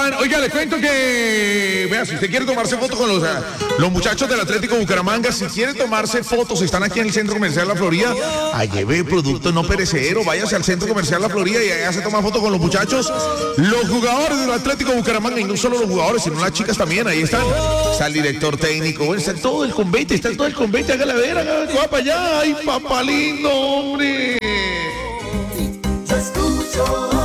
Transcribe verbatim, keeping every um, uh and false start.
están? Oiga, les cuento que, vea, si usted quiere tomarse fotos con los, uh, los muchachos del Atlético Bucaramanga, si quiere tomarse fotos, están aquí en el Centro Comercial La Florida, a lleve productos no perecederos, váyase al Centro Comercial La Florida y allá se toma fotos con los muchachos, los jugadores del Atlético Bucaramanga, y no solo los jugadores, sino las chicas también, ahí están. Está el director técnico, bueno, está todo el convite, está todo el convite, hágala ver, hágala, va para allá, ay, papá lindo, hombre. Yo escucho